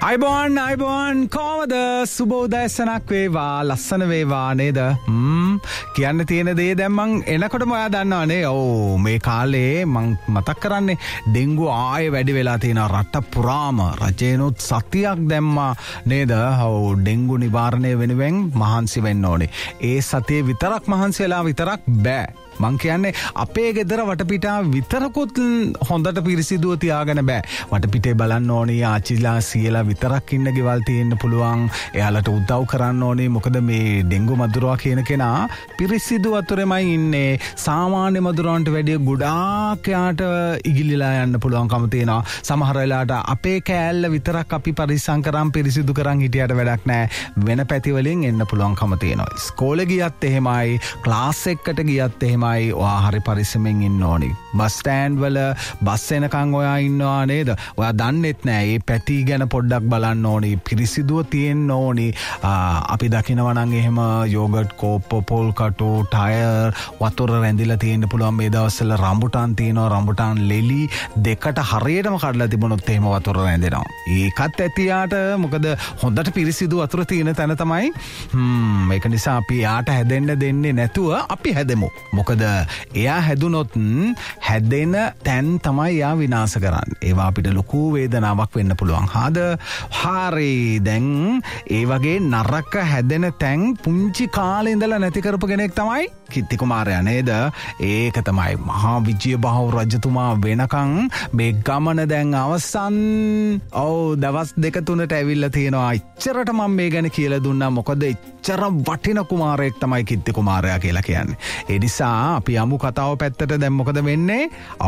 අයිබෝන් කොහමද සුබෝදෑසනක් වේවා ලස්සන වේවා නේද කියන්න තියෙන දේ දැන් මං එනකොටම ඔයා දන්නවනේ මේ කාලේ මං මතක් කරන්නේ ඩෙන්ගු ආයේ වැඩි වෙලා තියෙනවා රට පුරාම රජේනොත් සතියක් දැම්මා නේද ඩෙන්ගු නිවාරණය වෙනුවෙන් මහන්සි වෙන්න ඕනේ ඒ සතියේ විතරක් මහන්සි වෙලා විතරක් බෑ මං කියන්නේ අපේ ගෙදර වටපිටා විතරකුත් හොඳට පිරිසිදුව තියාගෙන බෑ වටපිටේ බලන්න ඕනේ ආච්චිලා සීයලා විතරක් ඉන්න ගෙවල් තියෙන්න පුළුවන් එයාලට උදව් කරන්න ඕනේ මොකද මේ ඩෙන්ගු මදුරුවා කියන කෙනා පිරිසිදු වතුරෙමයි ඉන්නේ සාමාන්‍ය මදුරුවන්ට වැඩිය ගොඩාක් යාට ඉගිලිලා යන්න පුළුවන්කම තියෙනවා සමහර වෙලාවට අපේ කෑල්ල විතරක් අපි පරිස්සම් කරන් පිරිසිදු කරන් හිටියට වැඩක් නැහැ වෙන පැති වලින් එන්න පුළුවන්කම තියෙනවා ඉස්කෝලේ ගියත් එහෙමයි ක්ලාස් එකකට ගියත් එහෙමයි ඔයා හරි පරිස්සමෙන් ඉන්න ඕනි බස් ස්ටෑන්ඩ් වල බස් එනකන් ඔයා ඉන්නවා නේද ඔයා දන්නෙත් නෑ මේ පැටි ගැන පොඩ්ඩක් බලන්න ඕනි පිරිසිදුව තියෙන්න ඕනි අපි දකිනවා නම් එහෙම යෝගට් කෝප්ප පොල් කටු ටයර් වතුර රැඳිලා තියෙන්න පුළුවන් මේ දවස්වල රම්බුටාන් තියෙනවා රම්බුටාන් ලෙලි දෙකට හරියටම කඩලා තිබුණොත් එහෙම වතුර රැඳෙනවා ඒකත් ඇතියාට මොකද හොඳට පිරිසිදු වතුර තියෙන තැන තමයි මේක නිසා අපි යාට හැදෙන්න දෙන්නේ නැතුව අපි හැදෙමු මොකද එයා හැදුනොත් හැදෙන තැන් තමයි යා විනාශ කරන්නේ. ඒවා අපිට ලොකු වේදනාවක් වෙන්න පුළුවන්. හරි දැන් ඒ වගේ නරක හැදෙන තැන් පුංචි කාලේ ඉඳලා නැති කරපු කෙනෙක් තමයි කිත්ති කුමාරයා නේද? ඒක තමයි මහා විජයබාහු රජතුමා වෙනකන් මේ ගමන දැන් අවසන්. දවස් 2-3ට ඇවිල්ලා තියෙනවා. ඉච්චරට මම මේ ගැන කියලා දුන්නා. මොකද ඉච්චර වටින කුමාරයෙක් තමයි කිත්ති කුමාරයා කියලා කියන්නේ. ඒ නිසා අපි යමු කතාව පැත්තට දැන් මොකද වෙන්නේ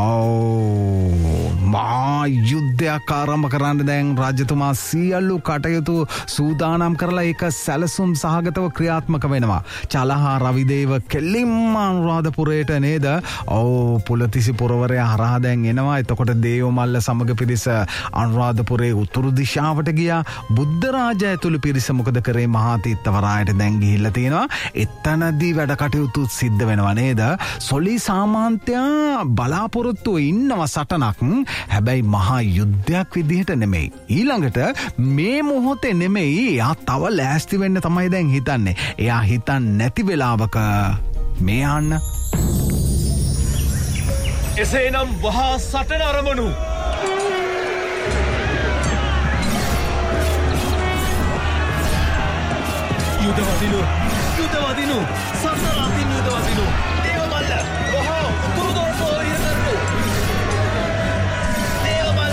මහා යුද්ධයක් ආරම්භ කරන්න දැන් රජතුමා සියලු කටයුතු සූදානම් කරලා ඒක සැලසුම් සහගතව ක්‍රියාත්මක වෙනවා චලහා රවිදේව කෙලින්ම අනුරාධපුරයට නේද පුලතිසි පුරවරයා හරහා දැන් එනවා එතකොට දේවමල්ල සමග පිරිස අනුරාධපුරේ උතුරු දිශාවට ගියා බුද්ධ රාජ ඇතුළු පිරිස මොකද කරේ මහා තීර්ථවරායට දැන් ගිහිල්ලා තියෙනවා එතනදී වැඩ කටයුතු සිද්ධ වෙනවා නේද සොලි සාමාන්තයා බලාපොරොත්තු ඉන්නව සටනක් හැබැයි මහා යුද්ධයක් විදිහට නෙමෙයි ඊළඟට මේ මොහොතේ නෙමෙයි එයා තව ලෑස්ති වෙන්න තමයි දැන් හිතන්නේ එයා හිතන්නේ නැති වෙලාවක මේ යන්න එසේනම් වහා සටන ආරම්භණු යුදවදිනු සතරාතින් යුදවදිනු දේවමල්ල වහා උතුරු දොරටුව ඉරකරනු දේවමල්ල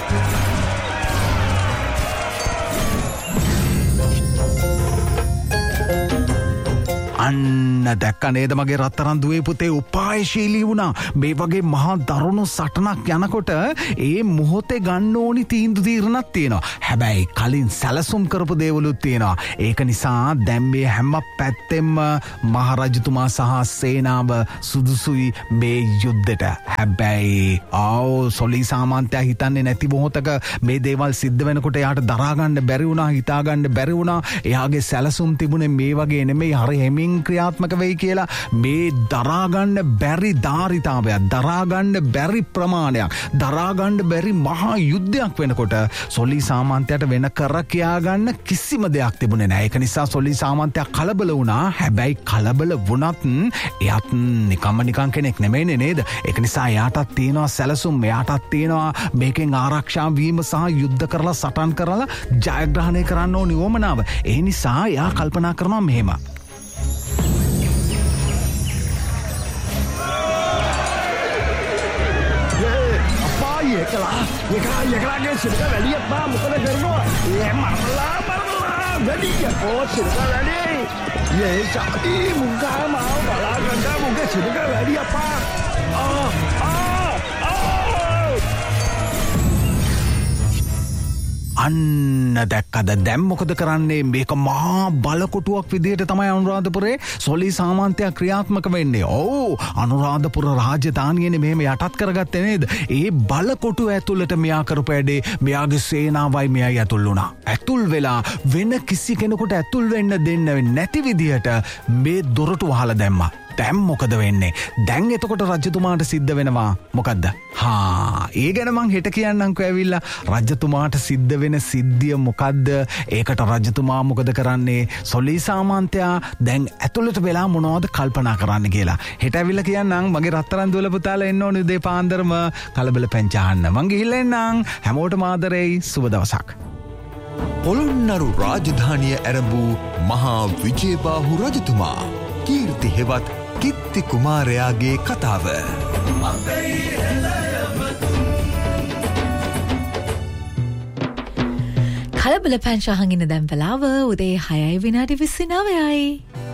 අන්න දැක්ක නේද මගේ රත්තරන් දුවේ පුතේ උපායශීලී වුණා මේ වගේ මහා දරුණු සටනක් යනකොට ඒ මොහොතේ ගන්න ඕනි තීරණක් තියෙනවා හැබැයි කලින් සැලසුම් කරපු දේවලුත් තියෙනවා ඒක නිසා දැන් මේ හැම පැත්තෙම මහරජතුමා සහ සේනාව සුදුසුයි මේ යුද්ධෙට හැබැයි සොලි සාමන්තයා හිතන්නේ නැති මොහොතක මේ දේවල් සිද්ධ වෙනකොට එයාට දරා ගන්න බැරි වුණා හිතා ගන්න බැරි වුණා එයාගේ සැලසුම් තිබුණේ මේ වගේ නෙමෙයි හරි හැමින් ක්‍රියාත්මක වෙයි කියලා මේ දරාගන්න බැරි ධාරිතාවයක් දරාගන්න බැරි ප්‍රමාණයක් දරාගන්න බැරි මහා යුද්ධයක් වෙනකොට සොලි සාමන්තයාට වෙන කර කියාගන්න කිසිම දෙයක් තිබුණේ නැහැ ඒක නිසා සොලි සාමන්තයා කලබල වුණා හැබැයි කලබල වුණත් එයාත් නිකන් කෙනෙක් නෙමෙයිනේ නේද ඒක නිසා එයාටත් තියෙනවා සැලසුම් එයාටත් තියෙනවා මේකෙන් ආරක්ෂා වීම සහ යුද්ධ කරලා සටන් කරලා ජයග්‍රහණය කරන්න ඕනි වමනාව ඒ නිසා එයා කල්පනා කරනවා මෙහෙම එකලාගේ සිරක වැඩියත්තා මොකද කරනවා මරලා වැඩිය සිරක වැඩි ඒ සාදී මුංගා මාව බලාගන්න මුගේ සිරක වැඩියපා අන්න දැක්කද දැන් මොකද කරන්නේ මේක මහා බලකොටුවක් විදිහට තමයි අනුරාධපුරේ සොලි සාමන්තයා ක්‍රියාත්මක වෙන්නේ අනුරාධපුර රාජධානියනේ මෙහෙම යටත් කරගත්තේ නේද ඒ බලකොටුව ඇතුළට මෙයා කරපු වැඩේ මෙයාගේ සේනාවයි මෙයයි ඇතුල් වුණා ඇතුල් වෙලා වෙන කිසි කෙනෙකුට ඇතුල් වෙන්න දෙන්නේ නැති විදිහට මේ දොරටු වහලා දැම්මා දැන් මොකද වෙන්නේ? දැන් එතකොට රජතුමාට සිද්ධ වෙනවා මොකද්ද? ඒ ගැන මං හෙට කියන්නම්කෝ ඇවිල්ලා. රජතුමාට සිද්ධ වෙන සිද්ධිය මොකද්ද? ඒකට රජතුමා මොකද කරන්නේ? සොලී සාමන්තයා දැන් ඇතුළට වෙලා මොනවද කල්පනා කරන්න කියලා. හෙට ඇවිල්ලා කියන්නම්. මගේ රත්තරන් දුවල පුතාලා එන්න ඕනේ උදේ පාන්දරම කලබල පැංච අහන්න. මං ගිහිල්ලා එන්නම්. හැමෝටම ආදරෙයි. සුබ දවසක්. පොළොන්නරු රාජධානිය ඇරඹූ මහා විජේබාහු රජතුමා කීර්ති හෙවත් කිත්ති කුමාරයාගේ කතාව. කලබල පැංච අහගෙන දැන් වෙලාව උදේ 6:29.